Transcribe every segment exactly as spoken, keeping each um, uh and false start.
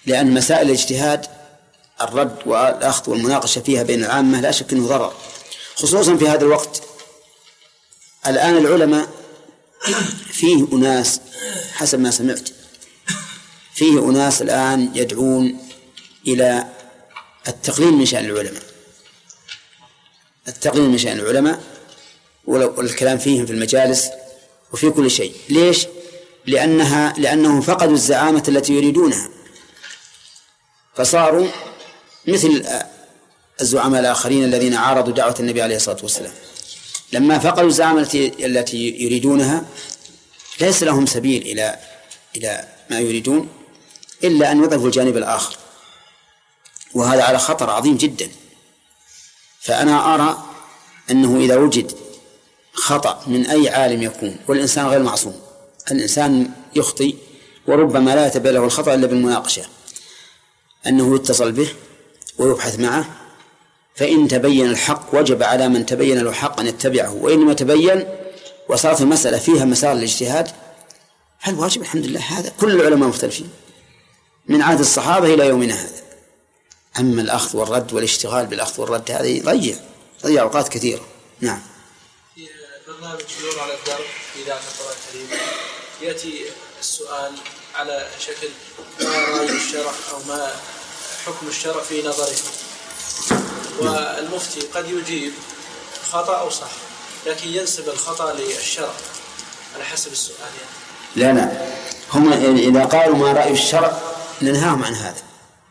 لأن مسائل الاجتهاد الرد والأخذ والمناقشة فيها بين العامة لا شك أنه ضرر، خصوصا في هذا الوقت. الآن العلماء فيه أناس حسب ما سمعت فيه أناس الآن يدعون إلى التقليل من شأن العلماء، التقليل من شأن العلماء والكلام فيهم في المجالس وفي كل شيء. ليش؟ لأنها لأنهم فقدوا الزعامة التي يريدونها، فصاروا مثل الزعماء الآخرين الذين عارضوا دعوة النبي عليه الصلاة والسلام. لما فقدوا الزعامة التي التي يريدونها ليس لهم سبيل إلى إلى ما يريدون إلا أن يضعفوا الجانب الآخر، وهذا على خطر عظيم جدا. فأنا أرى أنه إذا وجد خطأ من أي عالم يكون، والإنسان غير معصوم، الإنسان يخطئ وربما لا يتبين له الخطأ إلا بالمناقشة، أنه يتصل به ويبحث معه، فإن تبين الحق وجب على من تبين له الحق أن يتبعه، وإن ما تبين وصارت المسألة فيها مسار الاجتهاد فالواجب الحمد لله هذا كل العلماء مختلفين من عهد الصحابة إلى يومنا هذا. أما الأخذ والرد والاشتغال بالأخذ والرد هذا يضيع يضيع أوقات كثيرة. نعم. في برنامج نور على الدرب في إذاعة القرآن الكريم يأتي السؤال على شكل ما رأي الشرع أو ما حكم الشرع في نظره، والمفتي قد يجيب خطأ أو صح، لكن ينسب الخطأ للشرع على حسب السؤال يعني. لا لا هم إذا قالوا ما رأي الشرع ننهاهم عن هذا.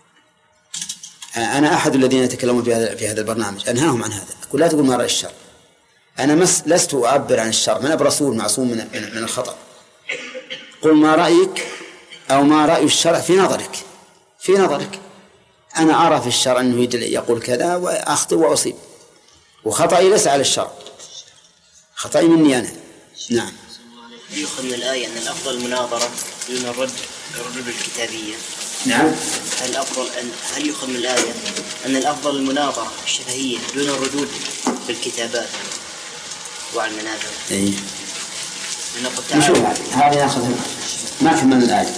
أنا أحد الذين يتكلمون في هذا في هذا البرنامج أنهاهم عن هذا، أقول لا تقول ما رأي الشرع. أنا مس لست أعبر عن الشرع، من برسول معصوم من من الخطأ. قل ما رأيك أو ما رأي الشرع في نظرك في نظرك أنا أرى في الشرع أنه يقول كذا وأخطئ وأصيب، وخطأي ليس على الشرع، خطأي مني أنا. نعم. يؤخذ من الآية أن الأفضل المناظرة دون الرد الردود الكتابية. نعم. هل الأفضل أن هل يؤخذ من الآية أن الأفضل المناظرة الشفهية دون الردود بالكتابات وعلى المنابر؟ إيه. نشوف هذه نأخذها ما كملنا الآية.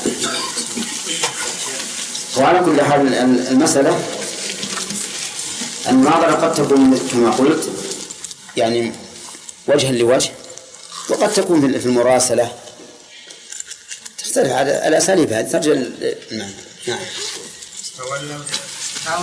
وعلى كل حال المسألة المناظرة قد تكون كما قلت يعني وجها لوجه، وقد تكون في المراسلة، تختلف على الأساليب هذه ترجع. نعم. نعم.